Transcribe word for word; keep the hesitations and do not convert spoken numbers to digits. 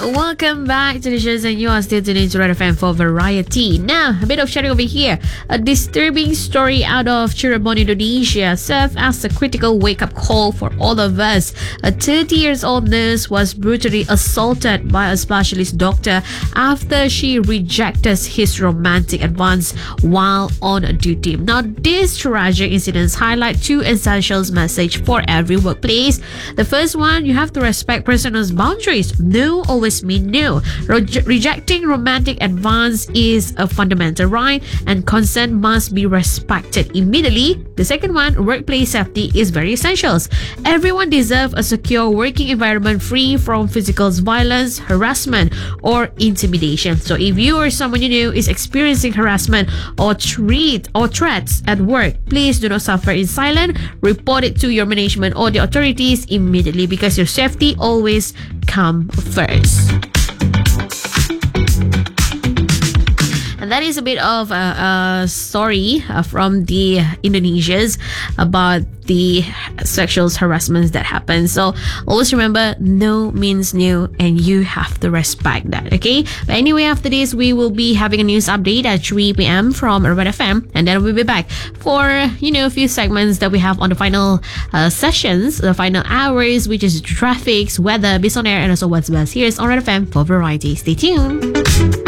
Welcome back to the show, and you are still tuning to Red F M for Variety. Now, a bit of sharing over here. A disturbing story out of Cirebon, Indonesia served as a critical wake-up call for all of us. A thirty years old nurse was brutally assaulted by a specialist doctor after she rejected his romantic advance while on duty. Now, these tragic incidents highlight two essential messages for every workplace. The first one, you have to respect personal boundaries. No always mean no. Re- rejecting romantic advance is a fundamental right, and consent must be respected immediately. The second one, workplace safety is very essential. Everyone deserves a secure working environment free from physical violence, harassment, or intimidation. So if you or someone you know is experiencing harassment or treat or threats at work, please do not suffer in silence. Report it to your management or the authorities immediately, because your safety always come first. And that is a bit of a, a story uh, from the Indonesians about the sexual harassments that happen. So always remember, no means no, and you have to respect that, okay? But anyway, after this, we will be having a news update at three p.m. from Red F M, and then we'll be back for, you know, a few segments that we have on the final uh, sessions, the final hours, which is traffic, weather, Biz on Air, and also what's best. Here's on Red F M for Variety. Stay tuned.